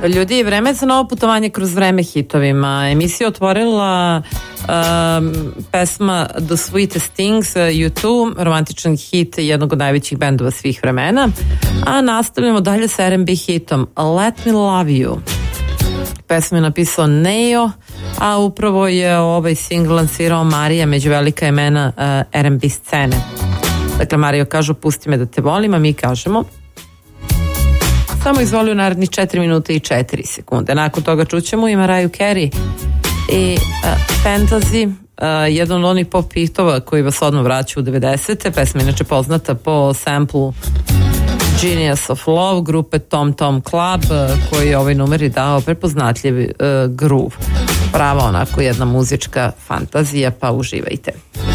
Ljudi, vreme za novo putovanje kroz vreme hitovima. Emisija otvorila pesma The Sweetest Things, U2, romantičan hit jednog od najvećih bendova svih vremena. A nastavljamo dalje sa R&B hitom Let Me Love You. Pesmu je napisao Neo, a upravo je ovaj singl lansirao Marija, među velika imena R&B scene. Dakle, Mario kažu pusti me da te volim, a mi kažemo samo izvoli u narednih 4 minuta i 4 sekunde. Nakon toga čućemo i Mariah Carey i Fantasy, jedan od onih pop hitova koji vas odmah vraća u 90. Pesma inače poznata po samplu Genius of Love grupe Tom Tom Club, koji je ovaj numer i dao prepoznatljiv groove. Prava onako jedna muzička fantazija, pa uživajte.